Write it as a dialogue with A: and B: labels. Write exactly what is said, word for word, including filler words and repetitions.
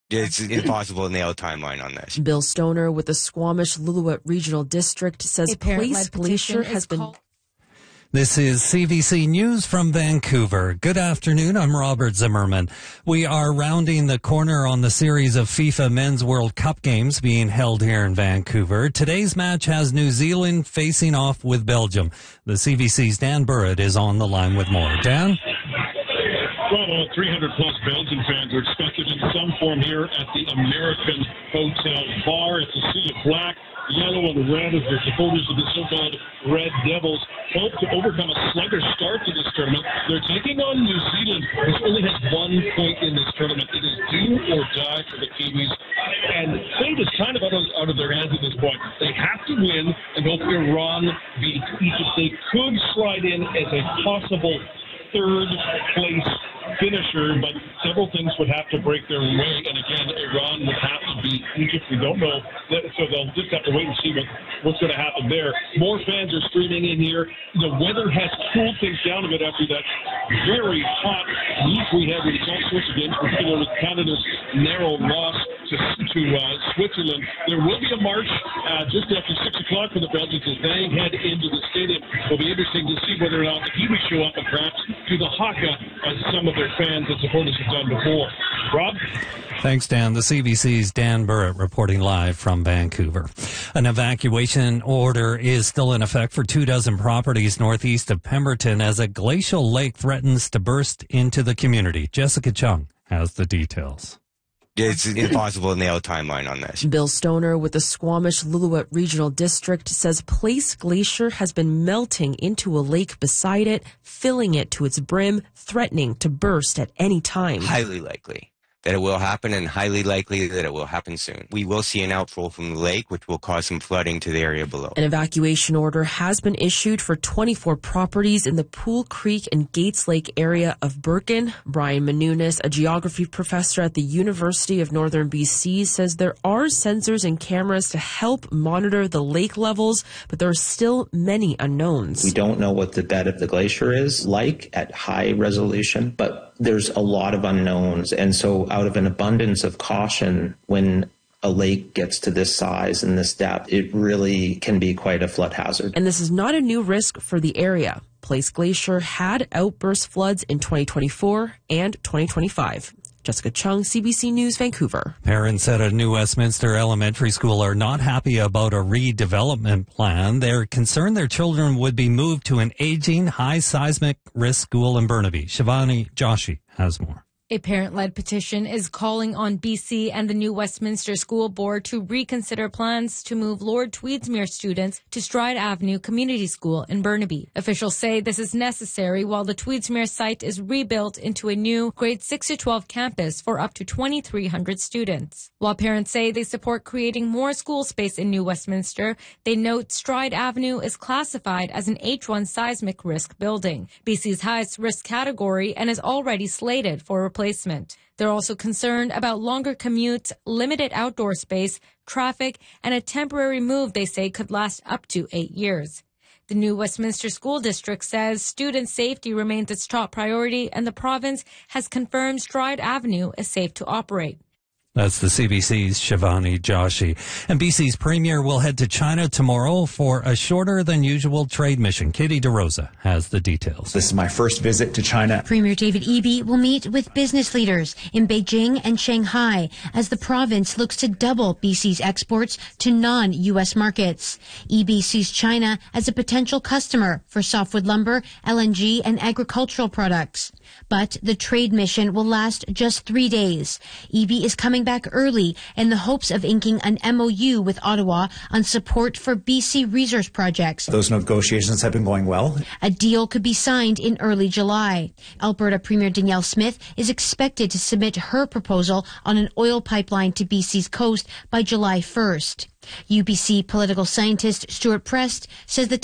A: It's impossible to nail a timeline on this.
B: Bill Stoner with the Squamish-Lillooet Regional District says Place Glacier has been...
C: Called- This is C B C News from Vancouver. Good afternoon. I'm Robert Zimmerman. We are rounding the corner on the series of FIFA Men's World Cup games being held here in Vancouver. Today's match has New Zealand facing off with Belgium. The C B C's Dan Burritt is on the line with more. Dan?
D: Well, three hundred plus Belgian fans are expected in some form here at the American Hotel Bar. It's a sea of black, yellow, and red as the supporters of the so-called Red Devils hope to overcome a sluggish start to this tournament. They're taking on New Zealand, which only has one point in this tournament. It is do or die for the Kiwis, and fate is kind of out of, out of their hands at this point. They have to win and hope Iran beats Egypt. They could slide in as a possible third place finisher, but several things would have to break their way, and again, Iran would have to beat Egypt. We don't know, that, so they'll just have to wait and see what, what's going to happen there. More fans are streaming in here. The weather has cooled things down a bit after that very hot week we had with all sorts of games, particularly Canada's narrow loss to, to uh, Switzerland. There will be a march uh, just after six o'clock for the Belgians as they head into the stadium. It'll be interesting to see whether or not the Kiwis show up and perhaps do the haka as some of their fans and supporters have done before. Rob?
C: Thanks, Dan. The C B C's Dan Burritt reporting live from Vancouver. An evacuation order is still in effect for two dozen properties northeast of Pemberton as a glacial lake threatens to burst into the community. Jessica Chung has the details.
A: It's impossible to nail a timeline on this.
B: Bill Stoner with the Squamish-Lillooet Regional District says Place Glacier has been melting into a lake beside it, filling it to its brim, threatening to burst at any time.
A: Highly likely that it will happen, and highly likely that it will happen soon. We will see an outflow from the lake, which will cause some flooding to the area below.
B: An evacuation order has been issued for twenty-four properties in the Pool Creek and Gates Lake area of Birken. Brian Menounis, a geography professor at the University of Northern B C, says there are sensors and cameras to help monitor the lake levels, but there are still many unknowns.
E: We don't know what the bed of the glacier is like at high resolution, but there's a lot of unknowns. And so out of an abundance of caution, when a lake gets to this size and this depth, it really can be quite a flood hazard.
B: And this is not a new risk for the area. Place Glacier had outburst floods in twenty twenty-four and twenty twenty-five. Jessica Chung, C B C News, Vancouver.
C: Parents at a New Westminster Elementary School are not happy about a redevelopment plan. They're concerned their children would be moved to an aging, high seismic risk school in Burnaby. Shivani Joshi has more.
F: A parent-led petition is calling on B C and the New Westminster School Board to reconsider plans to move Lord Tweedsmuir students to Stride Avenue Community School in Burnaby. Officials say this is necessary while the Tweedsmuir site is rebuilt into a new grade six to twelve campus for up to twenty-three hundred students. While parents say they support creating more school space in New Westminster, they note Stride Avenue is classified as an H one seismic risk building, B C's highest risk category, and is already slated for replacement. They're also concerned about longer commutes, limited outdoor space, traffic, and a temporary move they say could last up to eight years. The New Westminster School District says student safety remains its top priority, and the province has confirmed Stride Avenue is safe to operate.
C: That's the C B C's Shivani Joshi. And B C's Premier will head to China tomorrow for a shorter than usual trade mission. Katie DeRosa has the details.
G: This is my first visit to China.
H: Premier David Eby will meet with business leaders in Beijing and Shanghai as the province looks to double B C's exports to non-U S markets. Eby sees China as a potential customer for softwood lumber, L N G, and agricultural products. But the trade mission will last just three days. Eby is coming back early in the hopes of inking an M O U with Ottawa on support for B C resource projects.
G: Those negotiations have been going well.
H: A deal could be signed in early July. Alberta Premier Danielle Smith is expected to submit her proposal on an oil pipeline to B C's coast by July first. U B C political scientist Stuart Prest says the